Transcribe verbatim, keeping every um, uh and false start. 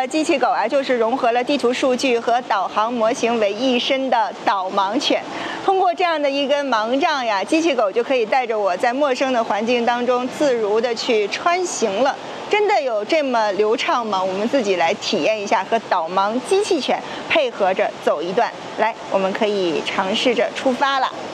个机器狗啊，就是融合了地图数据和导航模型为一身的导盲犬。通过这样的一根盲杖呀，机器狗就可以带着我在陌生的环境当中自如地去穿行了。真的有这么流畅吗？我们自己来体验一下，和导盲机器犬配合着走一段。来，我们可以尝试着出发了。